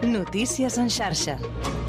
Notícies en xarxa.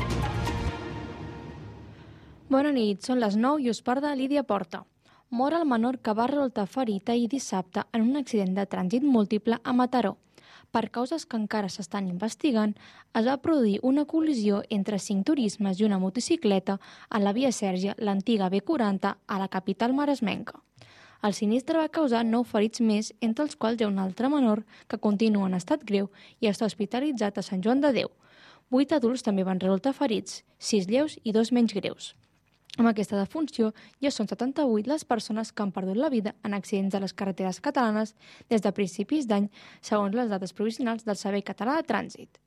Bona nit, són les 9 i us parla Lídia Porta. Mor el menor que va resultar ferit ahir dissabte en un accident de trànsit múltiple a Mataró. Per causes que encara s'estan investigant, es va produir una col·lisió entre 5 turismes i una motocicleta a la via Sèrgia, l'antiga B40, a la capital maresmenca. El sinistre va causar 9 ferits més, entre els quals hi ha un altre menor que continua en estat greu i està hospitalitzat a Sant Joan de Déu. 8 adults també van resultar ferits, 6 lleus i 2 menys greus. Amb aquesta defunció ja són 78 les persones que han perdut la vida en accidents a les carreteres catalanes des de principis d'any, segons les dades provisionals del Servei Català de Trànsit.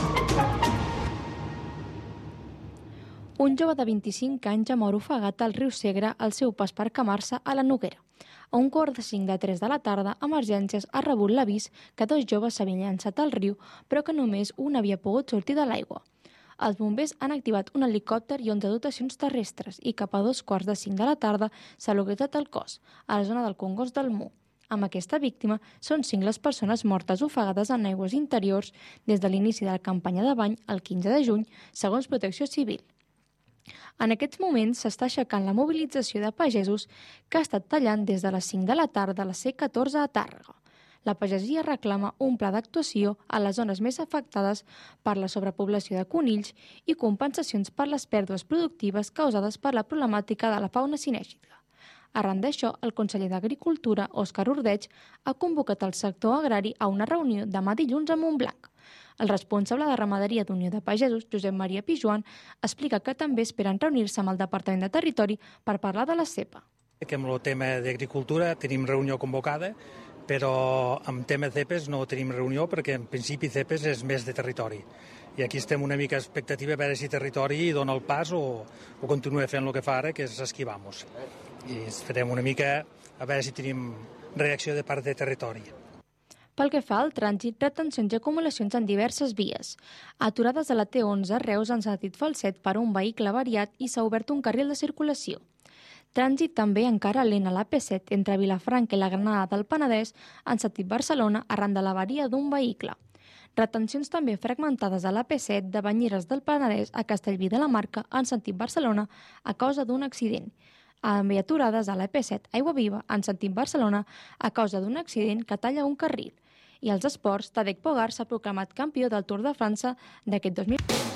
Un jove de 25 anys ja mor ofegat al riu Segre al seu pas per Camarsa a la Noguera. A 1:45 de 3 de la tarda, Emergències ha rebut l'avís que 2 joves s'havien llançat al riu, però que només un havia pogut sortir de l'aigua. Els bombers han activat un helicòpter i 11 dotacions terrestres i cap a 2:45 de la tarda s'ha localitzat el cos, a la zona del Congost del Mu. Amb aquesta víctima, són 5 les persones mortes ofegades en aigües interiors des de l'inici de la campanya de bany el 15 de juny, segons Protecció Civil. En aquests moments s'està aixecant la mobilització de pagesos que ha estat tallant des de les 5 de la tarda a la C14 a Tàrrega. La pagesia reclama un pla d'actuació a les zones més afectades per la sobrepoblació de conills i compensacions per les pèrdues productives causades per la problemàtica de la fauna cinètica. Arran d'això, el conseller d'Agricultura, Òscar Ordeig, ha convocat el sector agrari a una reunió demà dilluns a Montblanc. El responsable de Ramaderia d'Unió de Pagesos, Josep Maria Pijuan, explica que també esperen reunir-se amb el Departament de Territori per parlar de la cepa. Amb el tema d'agricultura tenim reunió convocada, però amb tema CEPES no tenim reunió perquè en principi CEPES és més de territori. I aquí estem una mica expectativa a veure si territori dona el pas o continua fent el que fa ara, que és esquivar-nos. I farem una mica a veure si tenim reacció de part de territori. Pel que fa al trànsit, retencions i acumulacions en diverses vies. Aturades a la T11 Reus en sentit Falset per un vehicle variat i s'ha obert un carril de circulació. Trànsit també encara lent a l'AP7 entre Vilafranca i la Granada del Penedès en sentit Barcelona arran de l'avaria d'un vehicle. Retencions també fragmentades a l'AP7 de Banyeres del Penedès a Castellví de la Marca en sentit Barcelona a causa d'un accident. També aturades a l'AP7 Aigua Viva en sentit Barcelona a causa d'un accident que talla un carril. I als esports, Tadej Pogačar s'ha proclamat campió del Tour de França d'aquest 2020.